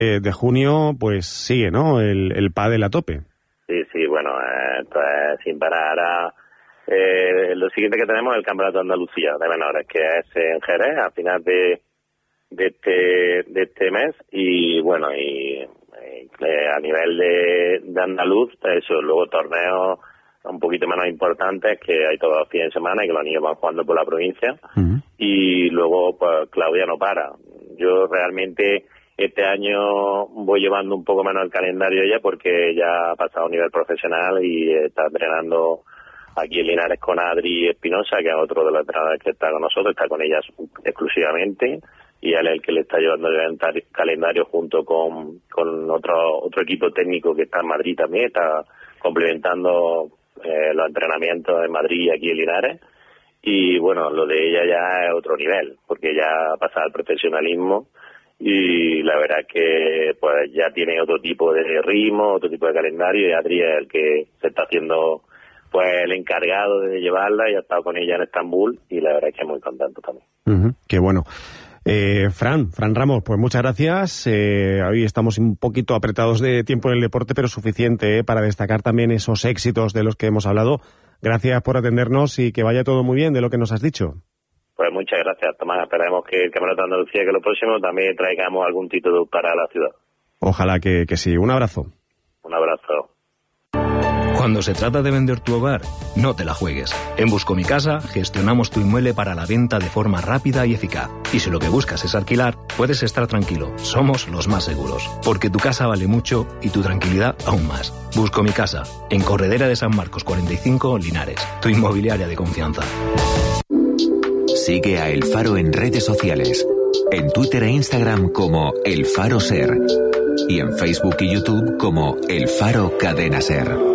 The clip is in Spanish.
de junio, pues sigue, ¿no? El pádel a tope. Sí, bueno, esto es sin parar. Lo siguiente que tenemos es el Campeonato de Andalucía de menores, que es en Jerez a final de este mes, y bueno, a nivel de andaluz, eso, luego torneos un poquito menos importantes que hay todos los fines de semana y que los niños van jugando por la provincia. Y luego pues Claudia no para. Yo realmente este año voy llevando un poco menos el calendario ella, porque ya ha pasado a nivel profesional y está entrenando aquí en Linares con Adri Espinosa, que es otro de los entrenadores que está con nosotros, está con ellas exclusivamente, y él es el que le está llevando el calendario junto con otro equipo técnico que está en Madrid también, está complementando los entrenamientos en Madrid y aquí en Linares. Y bueno, lo de ella ya es otro nivel, porque ya ha pasado al profesionalismo y la verdad es que pues ya tiene otro tipo de ritmo, otro tipo de calendario, y Adri es el que se está haciendo pues el encargado de llevarla, y ha estado con ella en Estambul y la verdad es que muy contento también. Qué bueno. Fran Ramos, pues muchas gracias. Hoy estamos un poquito apretados de tiempo en el deporte, pero suficiente para destacar también esos éxitos de los que hemos hablado. Gracias por atendernos y que vaya todo muy bien de lo que nos has dicho. Pues muchas gracias, Tomás. Esperemos que el Campeonato de Andalucía, que lo próximo también traigamos algún título para la ciudad. Ojalá que sí. Un abrazo. Un abrazo. Cuando se trata de vender tu hogar, no te la juegues. En Busco Mi Casa gestionamos tu inmueble para la venta de forma rápida y eficaz. Y si lo que buscas es alquilar, puedes estar tranquilo. Somos los más seguros. Porque tu casa vale mucho y tu tranquilidad aún más. Busco Mi Casa, en Corredera de San Marcos 45, Linares. Tu inmobiliaria de confianza. Sigue a El Faro en redes sociales. En Twitter e Instagram como El Faro Ser. Y en Facebook y YouTube como El Faro Cadena Ser.